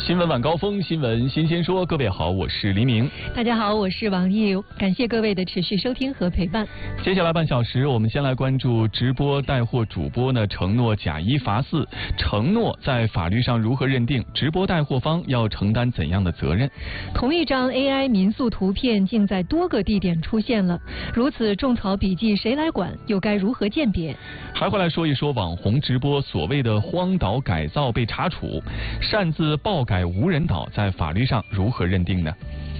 新闻晚高峰，新闻新鲜说。各位好，我是黎明。 大家好，我是王毅。感谢各位的持续收听和陪伴。 接下来半小时，我们先来关注直播带货主播呢承诺假一罚四，承诺在法律上如何认定？直播带货方要承担怎样的责任？ 同一张 AI 民宿图片竟在多个地点出现了，如此种草笔记谁来管？又该如何鉴别？ 还会来说一说网红直播所谓的荒岛改造被查处，擅自爆改无人岛在法律上如何认定呢？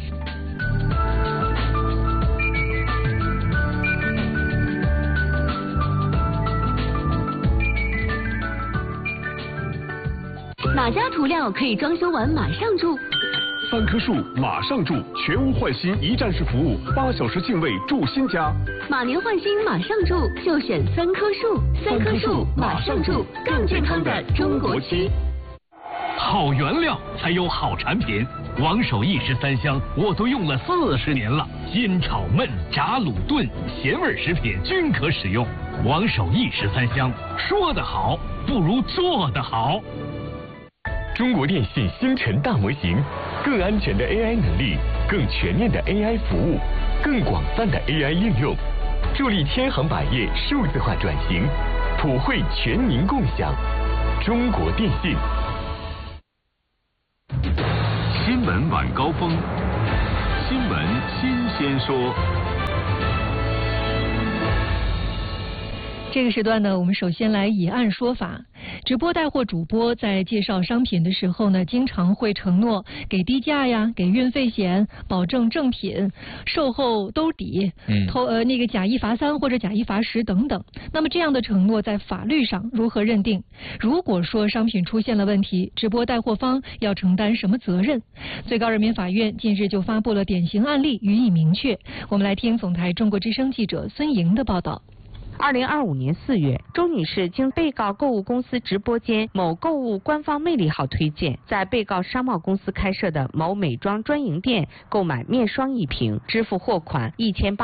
哪家涂料可以装修完马上住 ？3棵树马上住，全屋换新一站式服务，8小时净位住新家。 马年换新马上住，就选3棵树。3棵树马上住，更健康的中国区。 好原料才有好产品，王守义13香我都用了40年了，煎炒焖炸卤炖咸味食品均可使用。王守义13香，说得好不如做得好。 中国电信星辰大模型，更安全的 AI 能力，更全面的 AI 服务，更广泛的 AI 应用，助力千行百业数字化转型，普惠全民共享。中国电信。 新闻晚高峰，新闻新鲜说。 这个时段呢，我们首先来以案说法。直播带货主播在介绍商品的时候呢，经常会承诺给低价呀，给运费险，保证正品，售后兜底，假一罚3或者假一罚10等等。那么这样的承诺在法律上如何认定？如果说商品出现了问题，直播带货方要承担什么责任？最高人民法院近日就发布了典型案例，予以明确。我们来听总台中国之声记者孙莹的报道。 2025年4月，周女士经被告购物公司直播间某购物官方魅力号推荐，在被告商贸公司开设的某美妆专营店购买面霜1瓶，支付货款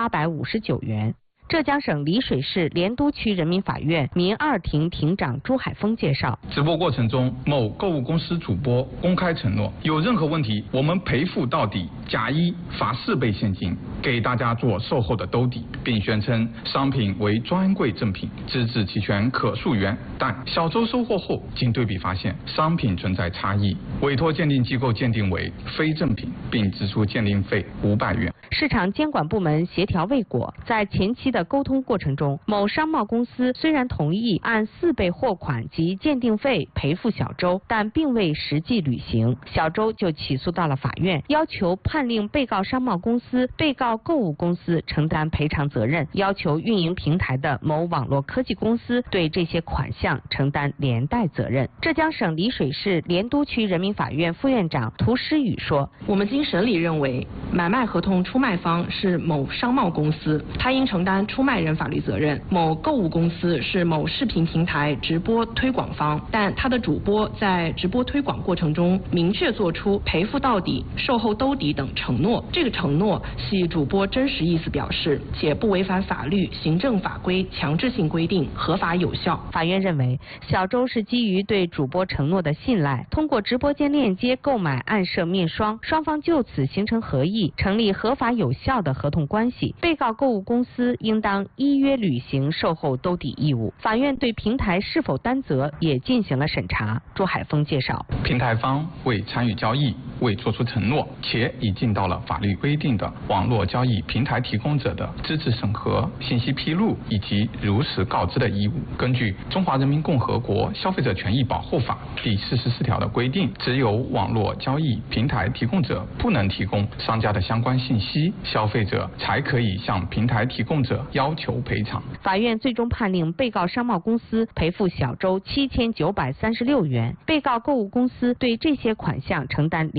1859元。浙江省丽水市莲都区人民法院民2庭庭长朱海峰介绍， 直播过程中，某购物公司主播公开承诺，有任何问题我们赔付到底，假一罚4倍现金，给大家做售后的兜底，并宣称商品为专柜正品，资质齐全，可溯源。但小周收货后，经对比发现商品存在差异，委托鉴定机构鉴定为非正品，并支出鉴定费500元。 市场监管部门协调未果，在前期的沟通过程中，某商贸公司虽然同意按4倍货款及鉴定费赔付小周，但并未实际履行。小周就起诉到了法院，要求判令被告商贸公司、被告购物公司承担赔偿责任，要求运营平台的某网络科技公司对这些款项承担连带责任。浙江省丽水市莲都区人民法院副院长涂诗雨说：“ 我们经审理认为，买卖合同出卖方是某商贸公司，他应承担出卖人法律责任；某购物公司是某视频平台直播推广方，但他的主播在直播推广过程中明确作出赔付到底、售后兜底等承诺，这个承诺系主播真实意思表示，且不违反法律、行政法规强制性规定，合法有效。” 法院认为，小周是基于对主播承诺的信赖，通过直播间链接购买暗设面霜，双方就此形成合意，成立合法有效的合同关系。被告购物公司应当依约履行售后兜底义务。法院对平台是否担责也进行了审查。朱海峰介绍， 平台方未参与交易，未作出承诺，且已尽到了法律规定的网络交易平台提供者的资质审核、信息披露以及如实告知的义务。根据《中华人民共和国消费者权益保护法》第44条的规定，只有网络交易平台提供者不能提供商家的相关信息，消费者才可以向平台提供者要求赔偿。 法院最终判令被告商贸公司赔付小周7936元，被告购物公司对这些款项承担连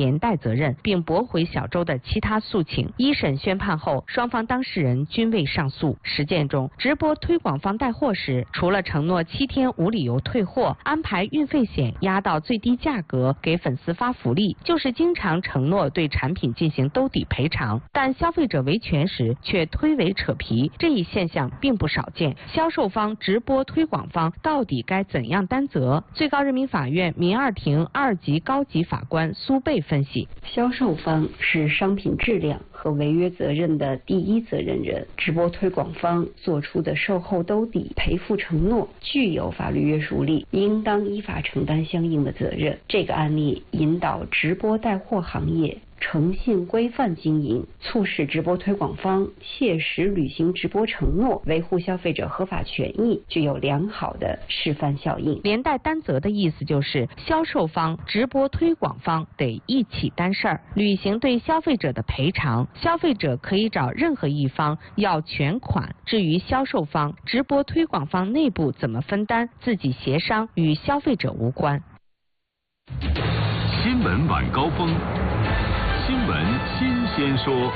连带责任，并驳回小周的其他诉请。一审宣判后，双方当事人均未上诉。实践中，直播推广方带货时，除了承诺7天无理由退货，安排运费险压到最低价格，给粉丝发福利，就是经常承诺对产品进行兜底赔偿，但消费者维权时却推诿扯皮，这一现象并不少见。销售方、直播推广方到底该怎样担责？最高人民法院民二庭2级高级法官苏贝分析： 销售方是商品质量和违约责任的第一责任人，直播推广方做出的售后兜底赔付承诺具有法律约束力，应当依法承担相应的责任。这个案例引导直播带货行业诚信规范经营，促使直播推广方切实履行直播承诺，维护消费者合法权益，具有良好的示范效应。 连带担责的意思就是销售方、直播推广方得一起担事儿，履行对消费者的赔偿。消费者可以找任何一方要全款，至于销售方、直播推广方内部怎么分担，自己协商，与消费者无关。 新闻晚高峰，新闻新鲜说。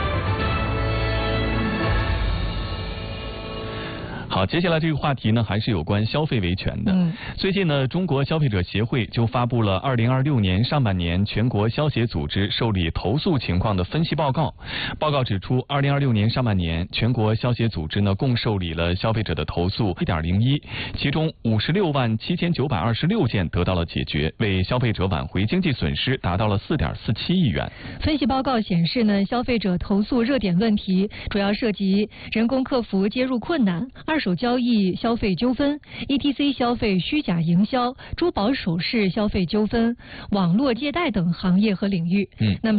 好，接下来这个话题呢，还是有关消费维权的。最近呢，中国消费者协会就发布了2026年上半年全国消协组织受理投诉情况的分析报告。报告指出，2026年上半年全国消协组织呢，共受理了消费者的投诉1.01，其中567926件得到了解决，为消费者挽回经济损失达到了4.47亿元。 分析报告显示呢，消费者投诉热点问题主要涉及人工客服接入困难、二手交易消费纠纷、ETC 消费虚假营销、珠宝首饰消费纠纷、网络借贷等行业和领域。那么